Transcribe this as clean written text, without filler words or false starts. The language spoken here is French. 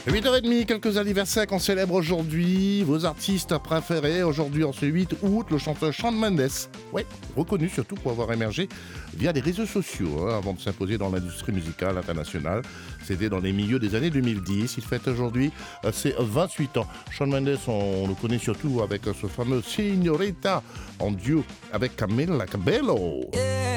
8h30, quelques anniversaires qu'on célèbre aujourd'hui. Vos artistes préférés, aujourd'hui en ce 8 août, le chanteur Shawn Mendes. Ouais, reconnu surtout pour avoir émergé via les réseaux sociaux avant de s'imposer dans l'industrie musicale internationale. C'était dans les milieux des années 2010. Il fête aujourd'hui ses 28 ans. Shawn Mendes, on le connaît surtout avec ce fameux Signorita en duo avec Camila Cabello. Yeah.